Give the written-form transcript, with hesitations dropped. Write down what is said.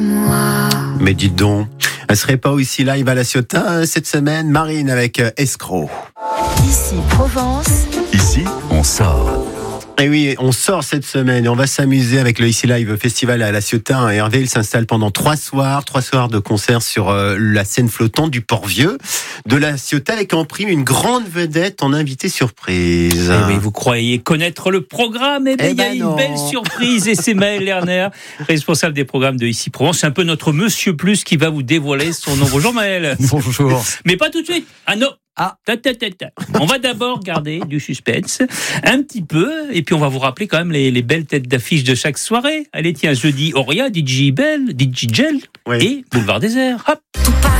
moi. Mais dites donc, elle serait pas aussi live à La Ciotat cette semaine? Marine avec Escroc. Ici Provence. Ici, on sort. Et oui, on sort cette semaine et on va s'amuser avec le Ici Live Festival à La Ciotat. Hervé, il s'installe pendant 3 soirs de concert sur la scène flottante du Port-Vieux de La Ciotat, avec en prime une grande vedette en invité surprise. Eh oui, vous croyez connaître le programme? Eh bien, il y a une belle surprise et c'est Maël Lerner, responsable des programmes de Ici Provence. C'est un peu notre Monsieur Plus qui va vous dévoiler son nom. Bonjour Maël. Bonjour. Mais pas tout de suite. Ah non. On va d'abord garder du suspense, un petit peu, et puis on va vous rappeler quand même les belles têtes d'affiche de chaque soirée. Allez, tiens, jeudi, Auria, DJ Bell, DJ Gel, oui. et Boulevard Désert. Hop.